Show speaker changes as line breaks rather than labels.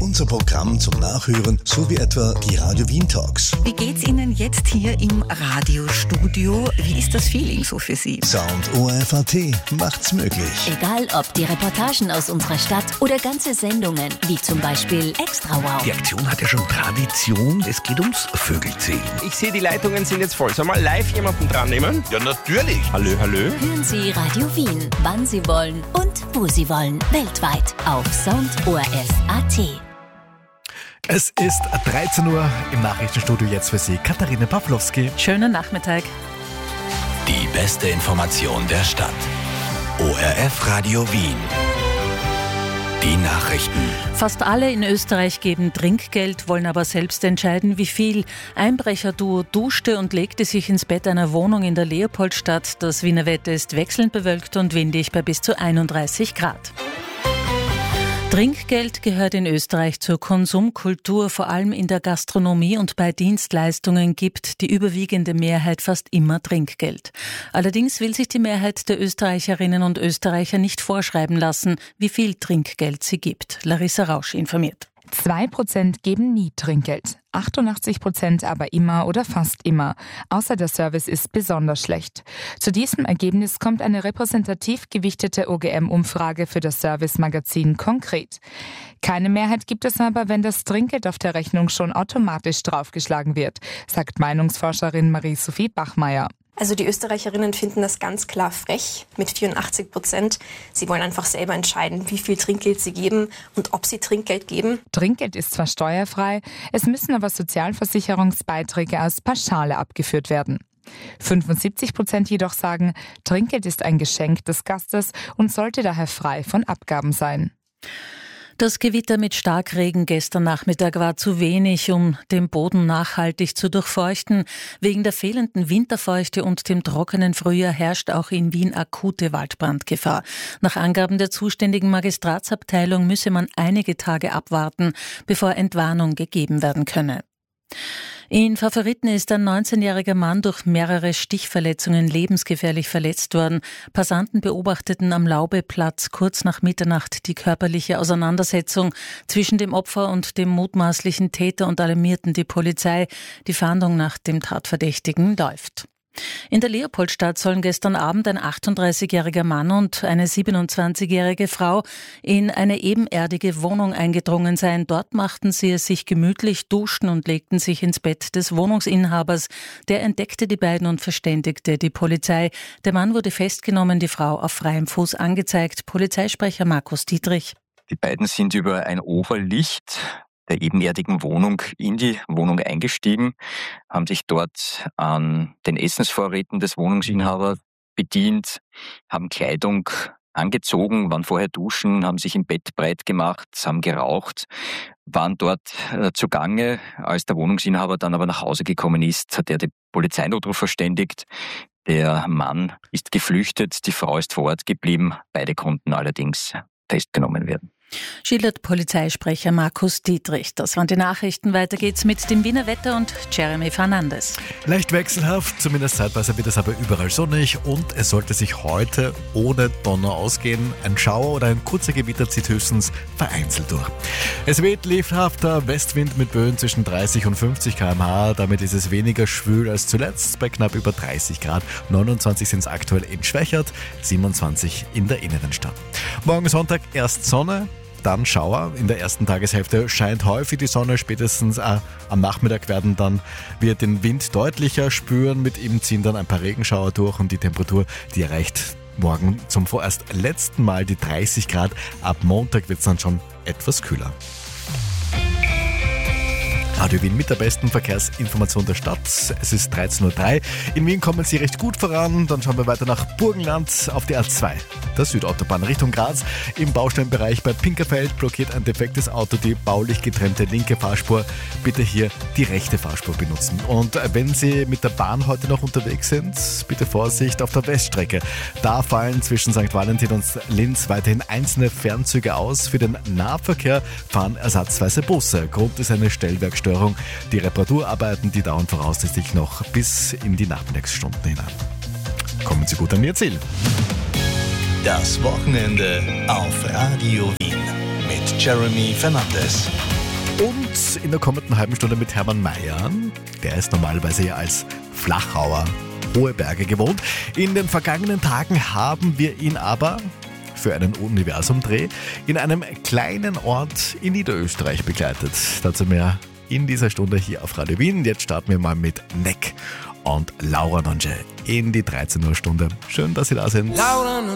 unser Programm zum Nachhören sowie etwa die Radio Wien Talks.
Wie geht's Ihnen jetzt hier im Radiostudio? Wie ist das Feeling so für Sie?
Sound ORF.at macht's möglich.
Egal ob die Reportagen aus unserer Stadt oder ganze Sendungen, wie zum Beispiel Extra Wow.
Die Aktion hat ja schon Tradition, es geht ums Vögelzählen.
Ich sehe, die Leitungen sind jetzt voll. Soll mal live jemanden dran nehmen?
Ja, natürlich.
Hallo, hallo.
Hören Sie Radio Wien, wann Sie wollen und wo Sie wollen. Weltweit auf Sound ORF.at.
Es ist 13 Uhr im Nachrichtenstudio, jetzt für Sie Katharina Pawlowski.
Schönen Nachmittag.
Die beste Information der Stadt. ORF Radio Wien. Die Nachrichten.
Fast alle in Österreich geben Trinkgeld, wollen aber selbst entscheiden, wie viel. Einbrecherduo duschte und legte sich ins Bett einer Wohnung in der Leopoldstadt. Das Wiener Wetter ist wechselnd bewölkt und windig bei bis zu 31 Grad. Trinkgeld gehört in Österreich zur Konsumkultur, vor allem in der Gastronomie und bei Dienstleistungen gibt die überwiegende Mehrheit fast immer Trinkgeld. Allerdings will sich die Mehrheit der Österreicherinnen und Österreicher nicht vorschreiben lassen, wie viel Trinkgeld sie gibt. Larissa Rausch informiert.
2% geben nie Trinkgeld, 88% aber immer oder fast immer, außer der Service ist besonders schlecht. Zu diesem Ergebnis kommt eine repräsentativ gewichtete OGM-Umfrage für das Service-Magazin Konkret. Keine Mehrheit gibt es aber, wenn das Trinkgeld auf der Rechnung schon automatisch draufgeschlagen wird, sagt Meinungsforscherin Marie-Sophie Bachmeier.
Also die Österreicherinnen finden das ganz klar frech mit 84%. Sie wollen einfach selber entscheiden, wie viel Trinkgeld sie geben und ob sie Trinkgeld geben.
Trinkgeld ist zwar steuerfrei, es müssen aber Sozialversicherungsbeiträge als Pauschale abgeführt werden. 75% jedoch sagen, Trinkgeld ist ein Geschenk des Gastes und sollte daher frei von Abgaben sein.
Das Gewitter mit Starkregen gestern Nachmittag war zu wenig, um den Boden nachhaltig zu durchfeuchten. Wegen der fehlenden Winterfeuchte und dem trockenen Frühjahr herrscht auch in Wien akute Waldbrandgefahr. Nach Angaben der zuständigen Magistratsabteilung müsse man einige Tage abwarten, bevor Entwarnung gegeben werden könne. In Favoriten ist ein 19-jähriger Mann durch mehrere Stichverletzungen lebensgefährlich verletzt worden. Passanten beobachteten am Laubeplatz kurz nach Mitternacht die körperliche Auseinandersetzung zwischen dem Opfer und dem mutmaßlichen Täter und alarmierten die Polizei. Die Fahndung nach dem Tatverdächtigen läuft. In der Leopoldstadt sollen gestern Abend ein 38-jähriger Mann und eine 27-jährige Frau in eine ebenerdige Wohnung eingedrungen sein. Dort machten sie es sich gemütlich, duschten und legten sich ins Bett des Wohnungsinhabers. Der entdeckte die beiden und verständigte die Polizei. Der Mann wurde festgenommen, die Frau auf freiem Fuß angezeigt. Polizeisprecher Markus Dietrich.
Die beiden sind über ein Oberlicht der ebenerdigen Wohnung in die Wohnung eingestiegen, haben sich dort an den Essensvorräten des Wohnungsinhabers bedient, haben Kleidung angezogen, waren vorher duschen, haben sich im Bett breit gemacht, haben geraucht, waren dort zugange. Als der Wohnungsinhaber dann aber nach Hause gekommen ist, hat er den Polizeinotruf verständigt. Der Mann ist geflüchtet, die Frau ist vor Ort geblieben. Beide konnten allerdings festgenommen werden.
Schildert Polizeisprecher Markus Dietrich. Das waren die Nachrichten. Weiter geht's mit dem Wiener Wetter und Jeremy Fernandes.
Leicht wechselhaft, zumindest zeitweise wird es aber überall sonnig und es sollte sich heute ohne Donner ausgehen. Ein Schauer oder ein kurzer Gewitter zieht höchstens vereinzelt durch. Es weht lebhafter Westwind mit Böen zwischen 30 und 50 km/h. Damit ist es weniger schwül als zuletzt bei knapp über 30 Grad. 29 sind es aktuell in Schwächert, 27 in der Innenstadt. Morgen Sonntag erst Sonne, dann Schauer. In der ersten Tageshälfte scheint häufig die Sonne, spätestens am Nachmittag werden dann wir den Wind deutlicher spüren. Mit ihm ziehen dann ein paar Regenschauer durch und die Temperatur, die erreicht morgen zum vorerst letzten Mal die 30 Grad. Ab Montag wird es dann schon etwas kühler. Radio Wien mit der besten Verkehrsinformation der Stadt. Es ist 13.03 Uhr. In Wien kommen Sie recht gut voran. Dann schauen wir weiter nach Burgenland auf die A2. Der Südautobahn Richtung Graz. Im Baustellenbereich bei Pinkerfeld blockiert ein defektes Auto die baulich getrennte linke Fahrspur. Bitte hier die rechte Fahrspur benutzen. Und wenn Sie mit der Bahn heute noch unterwegs sind, bitte Vorsicht auf der Weststrecke. Da fallen zwischen St. Valentin und Linz weiterhin einzelne Fernzüge aus. Für den Nahverkehr fahren ersatzweise Busse. Grund ist eine Stellwerkstörung. Die Reparaturarbeiten, die dauern voraussichtlich noch bis in die Nachmittagsstunden hinein. Kommen Sie gut an Ihr Ziel.
Das Wochenende auf Radio Wien mit Jeremy Fernandes.
Und in der kommenden halben Stunde mit Hermann Mayer. Der ist normalerweise ja als Flachauer hohe Berge gewohnt. In den vergangenen Tagen haben wir ihn aber für einen Universumdreh in einem kleinen Ort in Niederösterreich begleitet. Dazu mehr in dieser Stunde hier auf Radio Wien. Jetzt starten wir mal mit Neck und Laura Nonge in die 13 Uhr Stunde. Schön, dass Sie da sind.
Laura